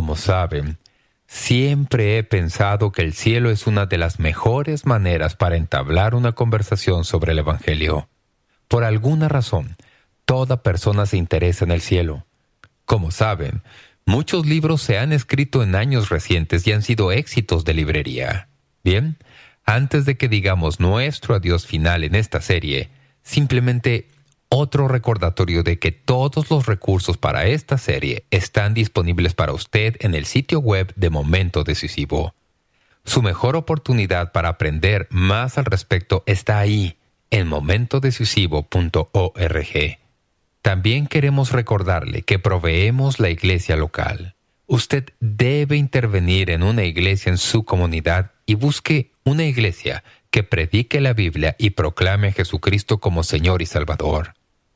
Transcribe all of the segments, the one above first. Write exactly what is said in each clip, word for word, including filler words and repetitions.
Como saben, siempre he pensado que el cielo es una de las mejores maneras para entablar una conversación sobre el Evangelio. Por alguna razón, toda persona se interesa en el cielo. Como saben, muchos libros se han escrito en años recientes y han sido éxitos de librería. Bien, antes de que digamos nuestro adiós final en esta serie, simplemente otro recordatorio de que todos los recursos para esta serie están disponibles para usted en el sitio web de Momento Decisivo. Su mejor oportunidad para aprender más al respecto está ahí, en momento decisivo punto org. También queremos recordarle que proveemos la iglesia local. Usted debe intervenir en una iglesia en su comunidad y busque una iglesia que predique la Biblia y proclame a Jesucristo como Señor y Salvador.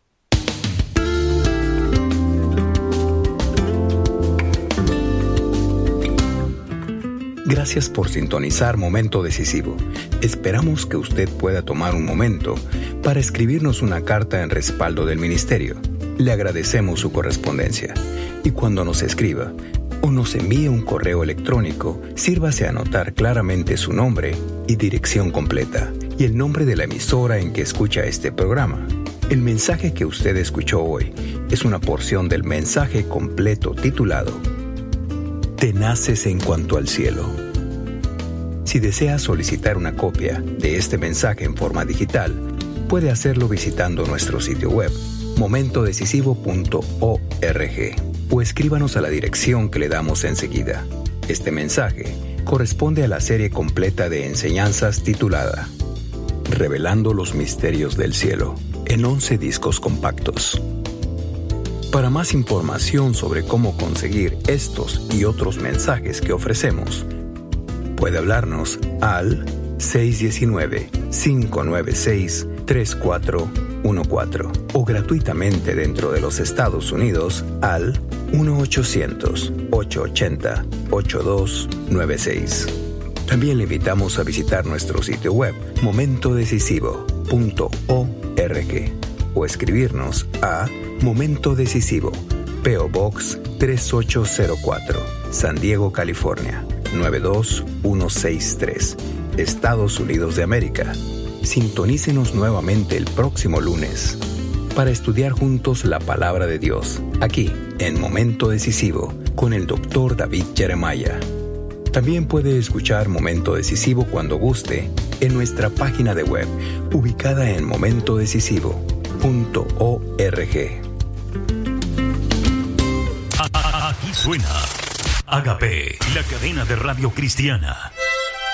Gracias por sintonizar Momento Decisivo. Esperamos que usted pueda tomar un momento para escribirnos una carta en respaldo del ministerio. Le agradecemos su correspondencia. Y cuando nos escriba o nos envíe un correo electrónico, sírvase a anotar claramente su nombre y dirección completa y el nombre de la emisora en que escucha este programa. El mensaje que usted escuchó hoy es una porción del mensaje completo titulado Te naces en cuanto al cielo. Si desea solicitar una copia de este mensaje en forma digital, puede hacerlo visitando nuestro sitio web, momento decisivo punto org, o escríbanos a la dirección que le damos enseguida. Este mensaje corresponde a la serie completa de enseñanzas titulada Revelando los misterios del cielo, en once discos compactos. Para más información sobre cómo conseguir estos y otros mensajes que ofrecemos, puede hablarnos al seis uno nueve, cinco nueve seis, tres cuatro uno cuatro o gratuitamente dentro de los Estados Unidos al uno ochocientos, ocho ochenta, ochenta y dos noventa y seis. También le invitamos a visitar nuestro sitio web momento decisivo punto org o escribirnos a Momento Decisivo, P O Box tres ocho cero cuatro, San Diego, California, nueve dos uno seis tres, Estados Unidos de América. Sintonícenos nuevamente el próximo lunes para estudiar juntos la Palabra de Dios, aquí en Momento Decisivo, con el doctor David Jeremiah. También puede escuchar Momento Decisivo cuando guste en nuestra página de web, ubicada en momento decisivo punto org. Aquí suena Agape, la cadena de radio cristiana.